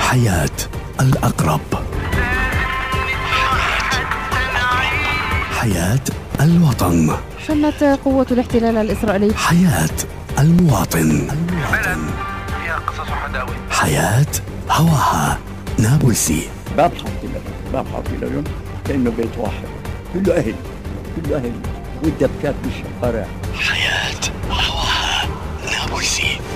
حياة الأقرب، حياة الوطن، شنت قوة الاحتلال الإسرائيلي حياة المواطن، فيها قصص وحداوي، حياة هواها نابلسي. ببحث في لون كأنه بيت واحد، كله أهل والدبكات بالشوارع. حياة هواها نابلسي.